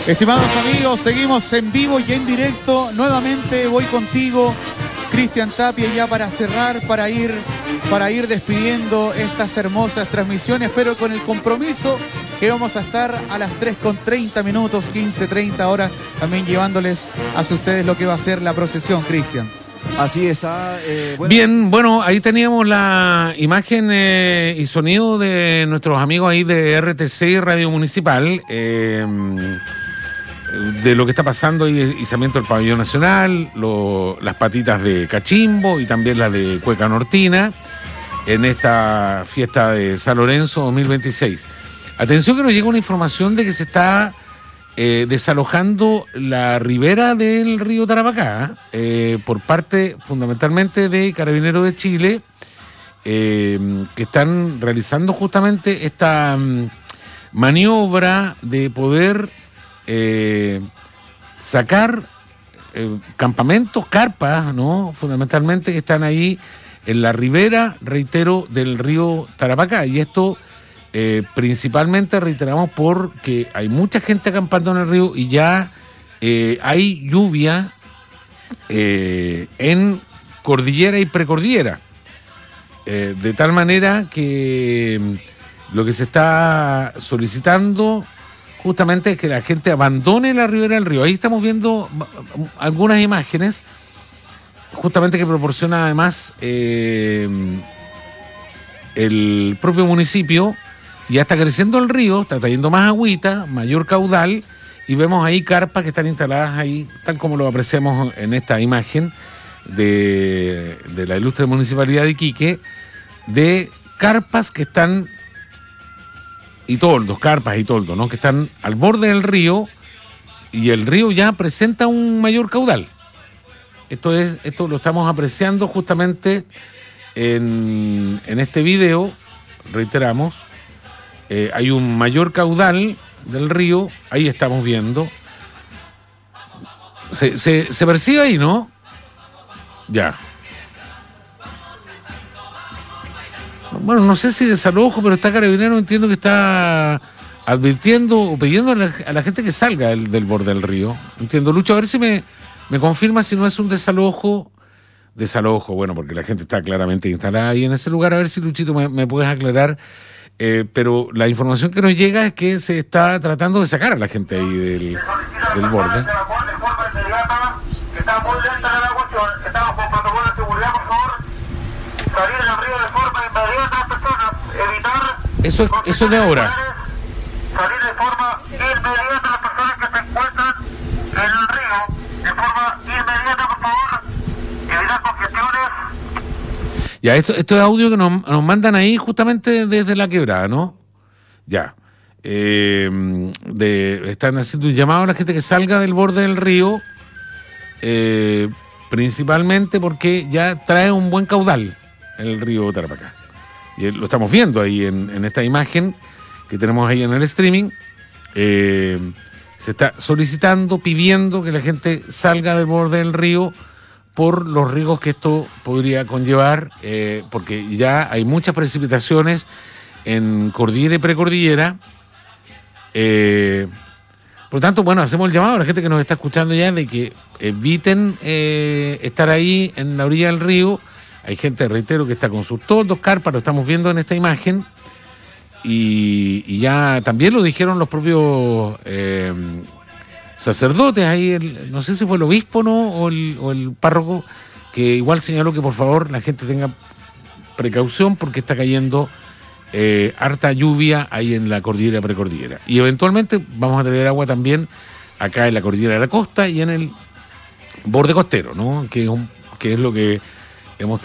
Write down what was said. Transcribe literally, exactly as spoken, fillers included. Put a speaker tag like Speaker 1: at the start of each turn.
Speaker 1: Estimados amigos, seguimos en vivo y en directo. Nuevamente voy contigo, Cristian Tapia, ya para cerrar, para ir, para ir despidiendo estas hermosas transmisiones, pero con el compromiso que vamos a estar a las tres con treinta minutos, quince, treinta horas, también llevándoles hacia ustedes lo que va a ser la procesión, Cristian.
Speaker 2: Así es. Ah, eh, bueno.
Speaker 3: Bien, bueno, ahí teníamos la imagen eh, y sonido de nuestros amigos ahí de R T C Radio Municipal, eh, de lo que está pasando ahí, izamiento del Pabellón Nacional, lo, las patitas de Cachimbo y también las de Cueca Nortina en esta fiesta de San Lorenzo dos mil veintiséis. Atención que nos llega una información de que se está eh, desalojando la ribera del río Tarapacá eh, por parte fundamentalmente de Carabineros de Chile, eh, que están realizando justamente esta um, maniobra de poder eh, sacar eh, campamentos, carpas, ¿no? Fundamentalmente que están ahí en la ribera, reitero, del río Tarapacá. Y esto eh, principalmente, reiteramos, porque hay mucha gente acampando en el río y ya eh, hay lluvia eh, en cordillera y precordillera. Eh, de tal manera que lo que se está solicitando justamente es que la gente abandone la ribera del río. Ahí estamos viendo algunas imágenes justamente que proporciona además eh, el propio municipio. Ya está creciendo el río, está trayendo más agüita, mayor caudal, y vemos ahí carpas que están instaladas ahí, tal como lo apreciamos en esta imagen de, de la ilustre municipalidad de Iquique, de carpas que están, y toldos, carpas y toldos, ¿no? Que están al borde del río, y el río ya presenta un mayor caudal. Esto es, esto lo estamos apreciando justamente en, en este video, reiteramos. Eh, hay un mayor caudal del río, ahí estamos viendo. Se, se, se percibe ahí, ¿no? Ya. Bueno, no sé si desalojo, pero está Carabinero, entiendo que está advirtiendo o pidiendo a la, a la gente que salga del, del borde del río. Entiendo, Lucho, a ver si me, me confirma si no es un desalojo. Desalojo, bueno, porque la gente está claramente instalada ahí en ese lugar. A ver si, Luchito, me, me puedes aclarar. Eh, pero la información que nos llega es que se está tratando de sacar a la gente ahí del, del borde.
Speaker 4: Está muy lenta la evacuación, estamos con protocolo de seguridad, por favor. Salir del río de forma inmediata a las personas, evitar...
Speaker 3: Eso, eso es de ahora.
Speaker 4: Salir de forma inmediata a las personas que se encuentran en el río, de forma inmediata, por favor. Evitar congestiones.
Speaker 3: Ya, esto, esto es audio que nos, nos mandan ahí justamente desde la quebrada, ¿no? Ya. Eh, de, están haciendo un llamado a la gente que salga del borde del río, eh, principalmente porque ya trae un buen caudal el río Tarapacá. Y lo estamos viendo ahí en, en esta imagen que tenemos ahí en el streaming. Eh, se está solicitando, pidiendo que la gente salga del borde del río por los riesgos que esto podría conllevar, eh, porque ya hay muchas precipitaciones en cordillera y precordillera. Eh, por lo tanto, bueno, hacemos el llamado a la gente que nos está escuchando ya de que eviten eh, estar ahí en la orilla del río. Hay gente, reitero, que está con sus toldos, carpas, lo estamos viendo en esta imagen. Y, y ya también lo dijeron los propios eh, sacerdotes ahí, el, no sé si fue el obispo, ¿no? O el, o el párroco, que igual señaló que por favor la gente tenga precaución porque está cayendo eh, harta lluvia ahí en la cordillera precordillera. Y eventualmente vamos a tener agua también acá en la cordillera de la costa y en el borde costero, ¿no? Que es, un, que es lo que hemos